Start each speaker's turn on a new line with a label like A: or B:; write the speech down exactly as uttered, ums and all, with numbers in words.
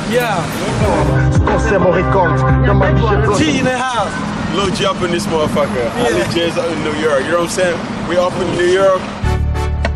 A: Yeah. T in the house.
B: Lil J up in this motherfucker. Yeah. Ali J's out in New York. You know what I'm saying? We up in New York.